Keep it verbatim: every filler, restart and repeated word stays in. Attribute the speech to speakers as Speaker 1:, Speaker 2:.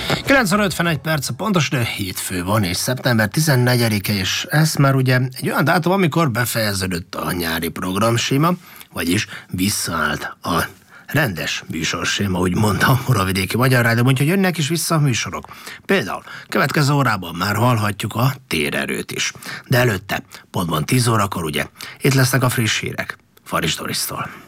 Speaker 1: kilenc óra ötvenegy perc, pontos idő, hétfő van, és szeptember tizennegyedike, és ez már ugye egy olyan dátum, amikor befejeződött a nyári programséma, vagyis visszaállt a rendes műsorséma, úgy mondta a Muravidéki Magyar Rádió, mondja, hogy jönnek is vissza a műsorok. Például következő órában már hallhatjuk a térerőt is. De előtte, pontban tíz órakor ugye, itt lesznek a friss hírek Faris Dorisztól.